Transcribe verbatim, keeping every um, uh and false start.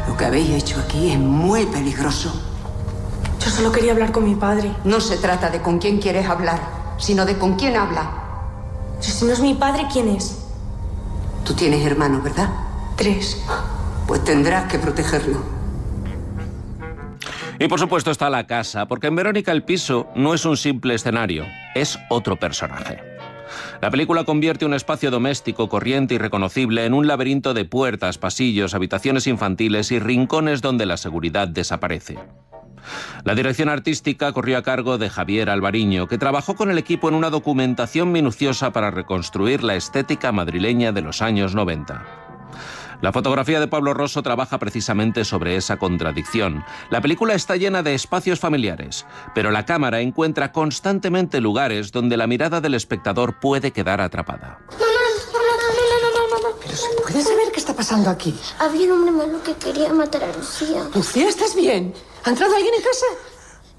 Lo que habéis hecho aquí es muy peligroso. Yo solo quería hablar con mi padre. No se trata de con quién quieres hablar, sino de con quién habla. Pero si no es mi padre, ¿quién es? Tú tienes hermanos, ¿verdad? Tres. Pues tendrás que protegerlo. Y por supuesto está la casa, porque en Verónica el piso no es un simple escenario, es otro personaje. La película convierte un espacio doméstico corriente y reconocible en un laberinto de puertas, pasillos, habitaciones infantiles y rincones donde la seguridad desaparece. La dirección artística corrió a cargo de Javier Alvariño, que trabajó con el equipo en una documentación minuciosa para reconstruir la estética madrileña de los años noventa. La fotografía de Pablo Rosso trabaja precisamente sobre esa contradicción. La película está llena de espacios familiares, pero la cámara encuentra constantemente lugares donde la mirada del espectador puede quedar atrapada. ¿Pero se puede saber qué está pasando aquí? Había un hombre malo que quería matar a Lucía. Lucía, ¿estás bien? ¿Ha entrado alguien en casa?